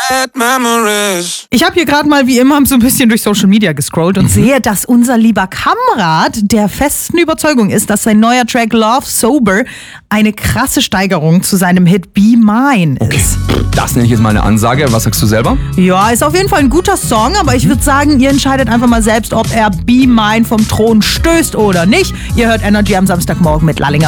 bad memories. Ich habe hier gerade mal wie immer so ein bisschen durch Social Media gescrollt und sehe, dass unser lieber Kamrat der festen Überzeugung ist, dass sein neuer Track Love Sober eine krasse Steigerung zu seinem Hit Be Mine ist. Okay, das nenne ich jetzt mal eine Ansage. Was sagst du selber? Ja, ist auf jeden Fall ein guter Song, aber ich würde sagen, ihr entscheidet einfach mal selbst, ob er Be Mine vom Thron stößt oder nicht. Ihr hört Energy am Samstagmorgen mit Lallinger